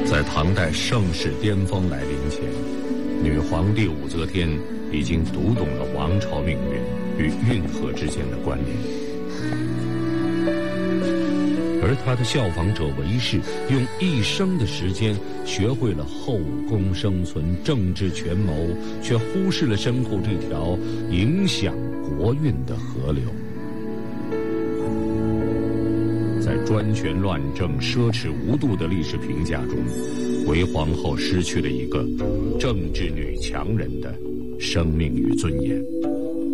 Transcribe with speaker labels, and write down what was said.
Speaker 1: 在唐代盛世巅峰来临前，女皇帝武则天已经读懂了王朝命运与运河之间的关联，而她的效仿者韦氏用一生的时间学会了后宫生存、政治权谋，却忽视了身后这条影响国运的河流。在专权乱政、奢侈无度的历史评价中，韦皇后失去了一个政治女强人的生命与尊严。